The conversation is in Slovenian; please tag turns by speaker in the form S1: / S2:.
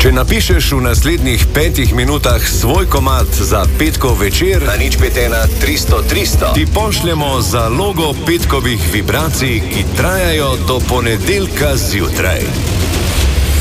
S1: Če napišeš v naslednjih 5 minutah svoj komad za petkov večer
S2: na 051-300-300,
S1: ti pošljemo zalogo petkovih vibracij, ki trajajo do ponedeljka zjutraj.